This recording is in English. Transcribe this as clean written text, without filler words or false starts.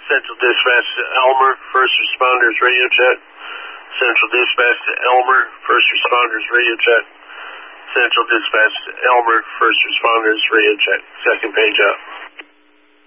Central Dispatch to Elmer, First Responders Radio Check. Central Dispatch to Elmer, First Responders Radio Check. Central Dispatch to Elmer, First Responders Radio Check. Second page up.